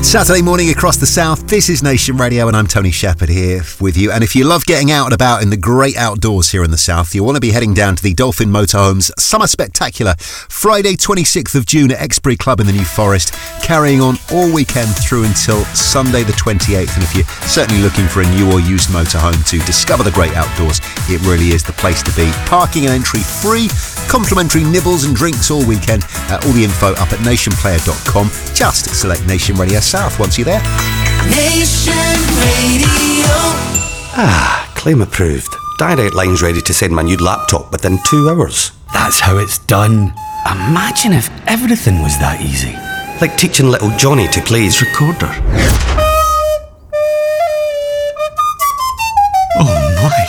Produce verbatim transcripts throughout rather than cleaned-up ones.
Saturday morning across the south, this is Nation Radio and I'm Tony Shepherd here with you. And if you love getting out and about in the great outdoors here in the south, you'll want to be heading down to the Dolphin Motorhomes Summer Spectacular, Friday twenty-sixth of June at Exbury Club in the New Forest, carrying on all weekend through until Sunday the twenty-eighth. And if you're certainly looking for a new or used motorhome to discover the great outdoors, it really is the place to be. Parking and entry free, complimentary nibbles and drinks all weekend. Uh, all the info up at nation player dot com. Just select Nation Radio South once you're there. Nation Radio. Ah, claim approved. Direct Line's ready to send my new laptop within two hours. That's how it's done. Imagine if everything was that easy. Like teaching little Johnny to play his recorder. Oh my.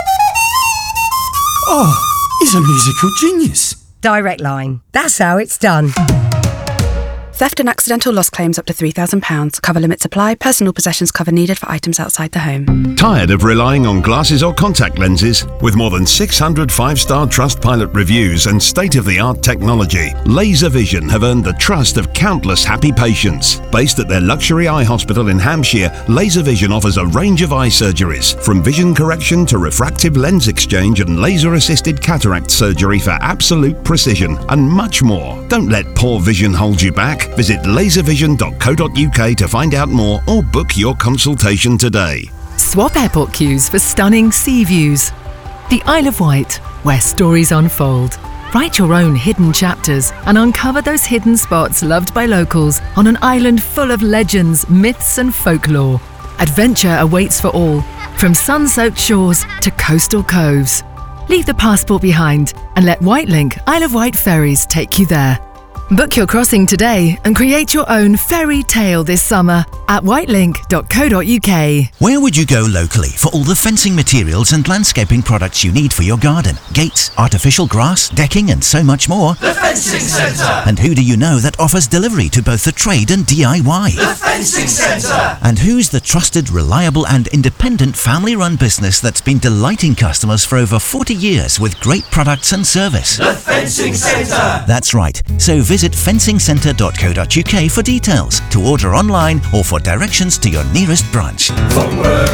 Oh, he's a musical genius. Direct Line. That's how it's done. Theft and accidental loss claims up to three thousand pounds. Cover limits apply. Personal possessions cover needed for items outside the home. Tired of relying on glasses or contact lenses? With more than six hundred five-star Trustpilot reviews and state-of-the-art technology, Laser Vision have earned the trust of countless happy patients. Based at their luxury eye hospital in Hampshire, Laser Vision offers a range of eye surgeries, from vision correction to refractive lens exchange and laser-assisted cataract surgery for absolute precision, and much more. Don't let poor vision hold you back. Visit laser vision dot co dot uk to find out more or book your consultation today. Swap airport queues for stunning sea views. The Isle of Wight, where stories unfold. Write your own hidden chapters and uncover those hidden spots loved by locals on an island full of legends, myths and folklore. Adventure awaits for all, from sun-soaked shores to coastal coves. Leave the passport behind and let Whitelink Isle of Wight ferries take you there. Book your crossing today and create your own fairy tale this summer at whitelink dot co dot uk. Where would you go locally for all the fencing materials and landscaping products you need for your garden? Gates, artificial grass, decking and so much more. The Fencing Centre. And who do you know that offers delivery to both the trade and D I Y? The Fencing Centre. And who's the trusted, reliable and independent family-run business that's been delighting customers for over forty years with great products and service? The Fencing Centre. That's right. So visit fencing centre dot co dot uk for details, to order online or for directions to your nearest branch. From wherever